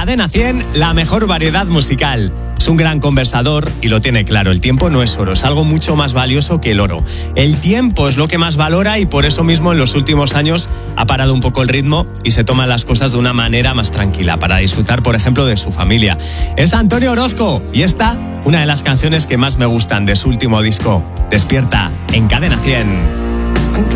Cadena 100, la mejor variedad musical. Es un gran conversador y lo tiene claro. El tiempo no es oro, es algo mucho más valioso que el oro. El tiempo es lo que más valora y por eso mismo en los últimos años ha parado un poco el ritmo y se toman las cosas de una manera más tranquila para disfrutar, por ejemplo, de su familia. Es Antonio Orozco y esta, una de las canciones que más me gustan de su último disco, Despierta, en Cadena 100.